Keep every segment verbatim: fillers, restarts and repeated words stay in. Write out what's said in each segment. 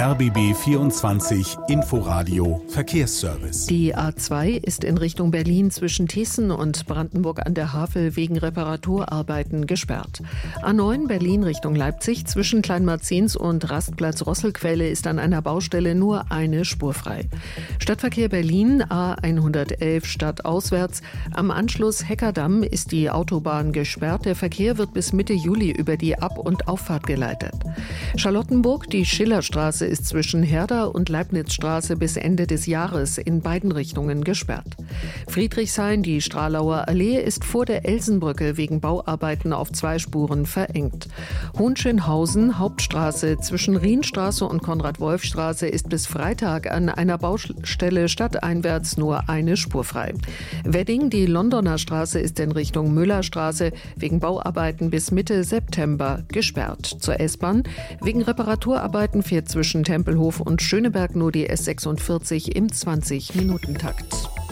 R B B vierundzwanzig Inforadio Verkehrsservice. Die A zwei ist in Richtung Berlin zwischen Thiessen und Brandenburg an der Havel wegen Reparaturarbeiten gesperrt. A neun Berlin Richtung Leipzig zwischen Kleinmarzens und Rastplatz Rosselquelle ist an einer Baustelle nur eine Spur frei. Stadtverkehr Berlin A hundertelf stadtauswärts. Am Anschluss Heckerdamm ist die Autobahn gesperrt. Der Verkehr wird bis Mitte Juli über die Ab- und Auffahrt geleitet. Charlottenburg, die Schillerstraße ist zwischen Herder und Leibnizstraße bis Ende des Jahres in beiden Richtungen gesperrt. Friedrichshain, die Stralauer Allee, ist vor der Elsenbrücke wegen Bauarbeiten auf zwei Spuren verengt. Hohenschönhausen, Hauptstraße zwischen Rienstraße und Konrad-Wolf-Straße ist bis Freitag an einer Baustelle stadteinwärts nur eine Spur frei. Wedding, die Londoner Straße, ist in Richtung Müllerstraße wegen Bauarbeiten bis Mitte September gesperrt. Zur S-Bahn. Wegen Reparaturarbeiten fährt zwischen Tempelhof und Schöneberg nur die S sechsundvierzig im zwanzig-Minuten-Takt.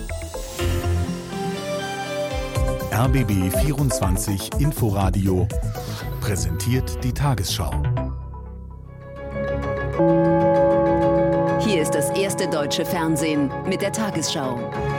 R B B vierundzwanzig Inforadio präsentiert die Tagesschau. Hier ist das erste deutsche Fernsehen mit der Tagesschau.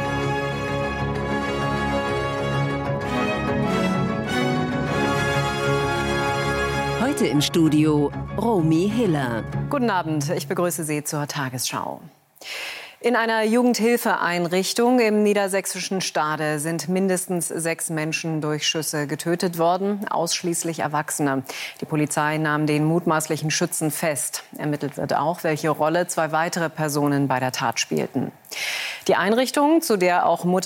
Heute im Studio Romy Hiller. Guten Abend, ich begrüße Sie zur Tagesschau. In einer Jugendhilfeeinrichtung im niedersächsischen Stade sind mindestens sechs Menschen durch Schüsse getötet worden, ausschließlich Erwachsene. Die Polizei nahm den mutmaßlichen Schützen fest. Ermittelt wird auch, welche Rolle zwei weitere Personen bei der Tat spielten. Die Einrichtung, zu der auch Mutter